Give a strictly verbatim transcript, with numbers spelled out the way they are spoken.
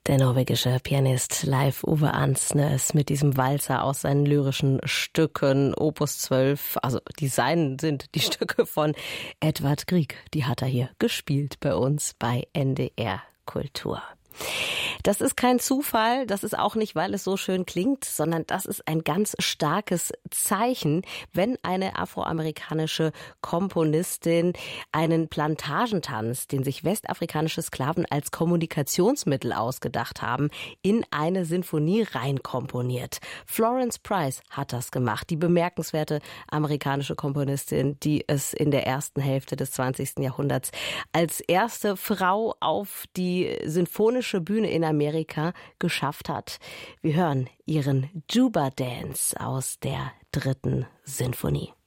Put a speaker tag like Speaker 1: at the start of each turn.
Speaker 1: Der norwegische Pianist Leif Ove Ansnes mit diesem Walzer aus seinen lyrischen Stücken, Opus zwölf, also die seinen sind die Stücke von Edvard Grieg. Die hat er hier gespielt bei uns bei N D R Kultur. Das ist kein Zufall, das ist auch nicht, weil es so schön klingt, sondern das ist ein ganz starkes Zeichen, wenn eine afroamerikanische Komponistin einen Plantagentanz, den sich westafrikanische Sklaven als Kommunikationsmittel ausgedacht haben, in eine Sinfonie reinkomponiert. Florence Price hat das gemacht, die bemerkenswerte amerikanische Komponistin, die es in der ersten Hälfte des zwanzigsten Jahrhunderts als erste Frau auf die sinfonische Bühne in Amerika geschafft hat. Wir hören ihren Juba Dance aus der dritten Sinfonie.